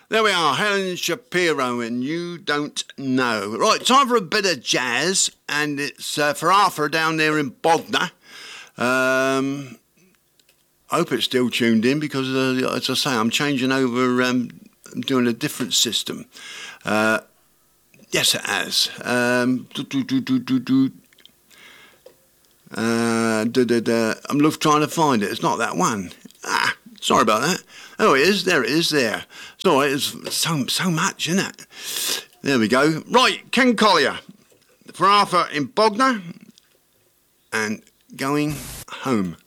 There we are, Helen Shapiro, and You Don't Know. Right, time for a bit of jazz, and it's for Arthur down there in Bognor. I hope it's still tuned in because, as I say, I'm changing over, I'm doing a different system. Yes, it has. I'm trying to find it. It's not that one. Sorry about that. Oh, it is. There it is there. It's all right. It's so much, isn't it? There we go. Right, Ken Collier for Arthur in Bognor and Going Home.